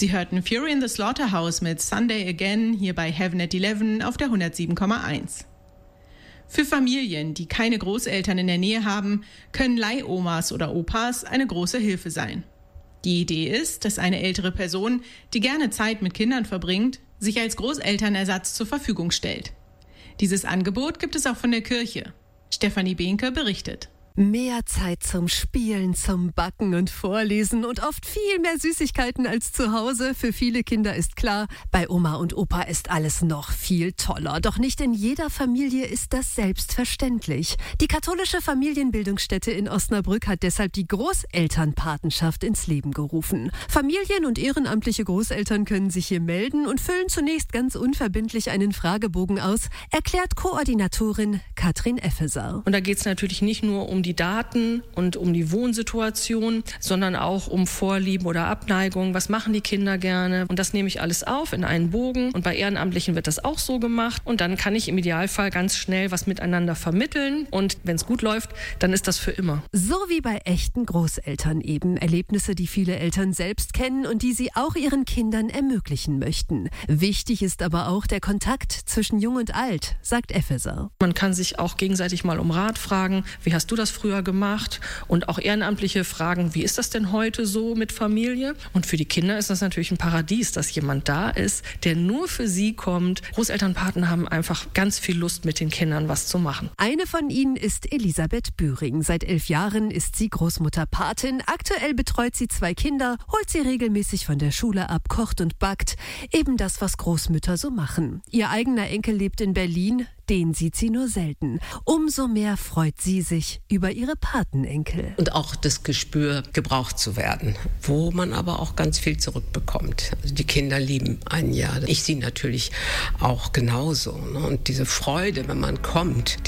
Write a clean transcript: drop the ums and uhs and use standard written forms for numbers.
Sie hörten Fury in the Slaughterhouse mit Sunday Again hier bei Heaven at 11 auf der 107,1. Für Familien, die keine Großeltern in der Nähe haben, können Leihomas oder Opas eine große Hilfe sein. Die Idee ist, dass eine ältere Person, die gerne Zeit mit Kindern verbringt, sich als Großelternersatz zur Verfügung stellt. Dieses Angebot gibt es auch von der Kirche. Stefanie Behnke berichtet. Mehr Zeit zum Spielen, zum Backen und Vorlesen und oft viel mehr Süßigkeiten als zu Hause. Für viele Kinder ist klar, bei Oma und Opa ist alles noch viel toller. Doch nicht in jeder Familie ist das selbstverständlich. Die katholische Familienbildungsstätte in Osnabrück hat deshalb die Großelternpatenschaft ins Leben gerufen. Familien und ehrenamtliche Großeltern können sich hier melden und füllen zunächst ganz unverbindlich einen Fragebogen aus, erklärt Koordinatorin Katrin Effeser. Und da geht es natürlich nicht nur um die Daten und um die Wohnsituation, sondern auch um Vorlieben oder Abneigungen. Was machen die Kinder gerne? Und das nehme ich alles auf in einen Bogen. Und bei Ehrenamtlichen wird das auch so gemacht. Und dann kann ich im Idealfall ganz schnell was miteinander vermitteln. Und wenn es gut läuft, dann ist das für immer. So wie bei echten Großeltern eben. Erlebnisse, die viele Eltern selbst kennen und die sie auch ihren Kindern ermöglichen möchten. Wichtig ist aber auch der Kontakt zwischen Jung und Alt, sagt Effeser. Man kann sich auch gegenseitig mal um Rat fragen. Wie hast du das früher gemacht? Und auch Ehrenamtliche fragen, wie ist das denn heute so mit Familie? Und für die Kinder ist das natürlich ein Paradies, dass jemand da ist, der nur für sie kommt. Großelternpaten haben einfach ganz viel Lust, mit den Kindern was zu machen. Eine von ihnen ist Elisabeth Bühring. Seit 11 Jahren ist sie Großmutterpatin. Aktuell betreut sie 2 Kinder, holt sie regelmäßig von der Schule ab, kocht und backt. Eben das, was Großmütter so machen. Ihr eigener Enkel lebt in Berlin. Den sieht sie nur selten. Umso mehr freut sie sich über ihre Patenenkel. Und auch das Gespür, gebraucht zu werden, wo man aber auch ganz viel zurückbekommt. Also die Kinder lieben einen ja. Ich sie natürlich auch genauso. Und diese Freude, wenn man kommt,